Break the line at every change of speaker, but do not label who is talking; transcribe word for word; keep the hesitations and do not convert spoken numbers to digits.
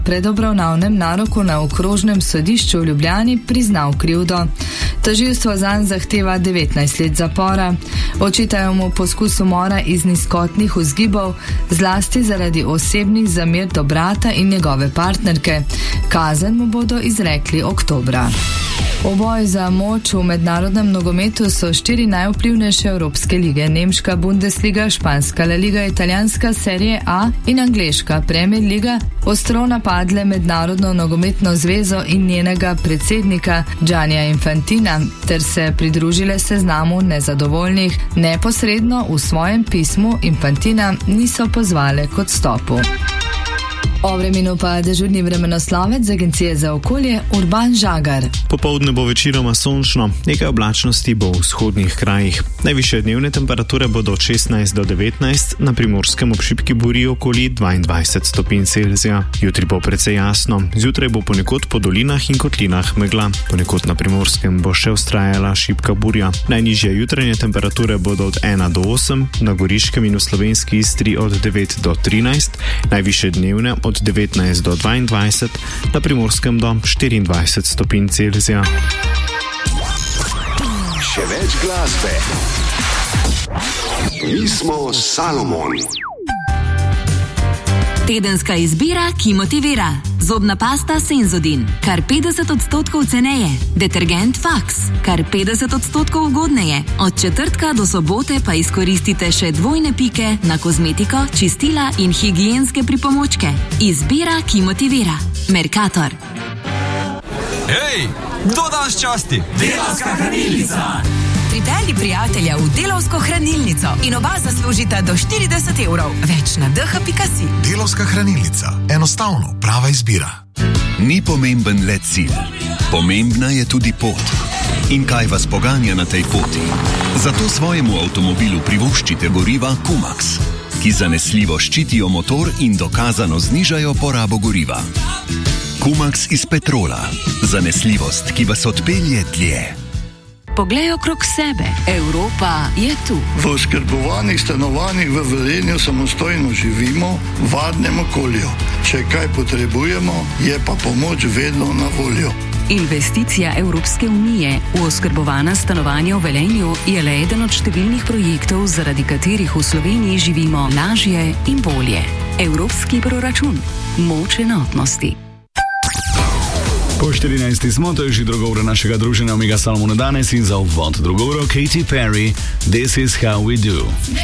pred obravnavnem naroku na okrožnem sodišču v Ljubljani priznal krivdo. Tožilstvo zanj zahteva devetnajst let zapora. Očitajo mu poskus umora iz nizkotnih vzgibov, zlasti zaradi osebnih zamer do brata in njegove partnerke. Kazen mu bodo izrekli oktobra. V boju za moč v mednarodnem nogometu so štiri najvplivnejše evropske lige: nemška Bundesliga, španska La Liga, italijanska Serie A in angleška Premier Liga ostro napadle mednarodno nogometno zvezo in njenega predsednika Giannija Infantina ter se pridružile seznamu nezadovoljnih. Neposredno v svojem pismu Infantina niso pozvale k odstopu. O vremenu pa dežurni vremenoslovec z Agencije za okolje Urban Žagar.
Popoldne bo večinoma sončno, nekaj oblačnosti bo v vzhodnih krajih. Najvišje dnevne temperature bodo od šestnajst do devetnajst, na Primorskem ob šibki burji okoli dvaindvajset stopinj Celzija. Jutri bo precej jasno, zjutraj bo ponekod po dolinah in kotlinah megla. Ponekod na Primorskem bo še vztrajala šibka burja. Najnižje jutranje temperature bodo od ena do osem, na Goriškem in v slovenski Istri od devet do trinajst, najvišje dnevne od devetnajst do dvaindvajset, na Primorskem do štiriindvajset stopinj Celzija.
Še več glasbe. Mi smo Salomon.
Tedenska izbira, ki motivira. Zobna pasta Senzodin, kar petdeset odstotkov ceneje. Detergent Fax, kar petdeset odstotkov ugodneje. Od četrtka do sobote pa izkoristite še dvojne pike na kozmetiko, čistila in higienske pripomočke. Izbira, ki motivira. Mercator.
Hej, kdo danes časti?
Delavska hranilnica.
Pripelji prijatelja v Delavsko hranilnico in oba zaslužita do štirideset evrov. Več na d h pika si.
Delavska hranilnica. Enostavno, prava izbira.
Ni pomemben le cilj. Pomembna je tudi pot. In kaj vas poganja na tej poti? Zato svojemu avtomobilu privoščite goriva Kumax, ki zanesljivo ščitijo motor in dokazano znižajo porabo goriva. Kumax iz petrola. Zanesljivost, ki vas odpelje dlje.
Poglej okrog sebe. Evropa je tu.
V oskrbovanih stanovanjih v Velenju samostojno živimo v varnem okolju. Če kaj potrebujemo, je pa pomoč vedno na voljo.
Investicija Evropske unije v oskrbovana stanovanja v Velenju je le eden od številnih projektov, zaradi katerih v Sloveniji živimo lažje in bolje. Evropski proračun. Moč enotnosti.
Po štirinajsti smo, to je že druga ura našega druženja Omega Salomona danes in za uvod drugo uro Katy Perry, This is how we do.